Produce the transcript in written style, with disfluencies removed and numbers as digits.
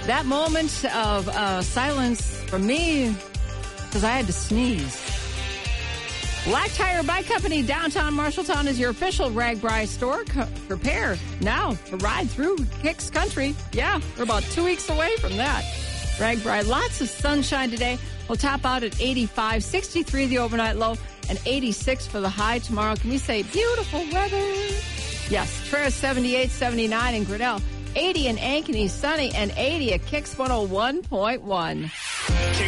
That moment of silence from me because I had to sneeze. Black Tire Bike Company, downtown Marshalltown, is your official RAGBRAI store. Prepare now to ride through Hicks Country. Yeah, we're about 2 weeks away from that. RAGBRAI, lots of sunshine today. We'll top out at 85, 63 the overnight low, and 86 for the high tomorrow. Can we say beautiful weather? Yes, Travis 78, 79 in Grinnell, 80 in Ankeny, sunny, and 80 at Kicks 101.1.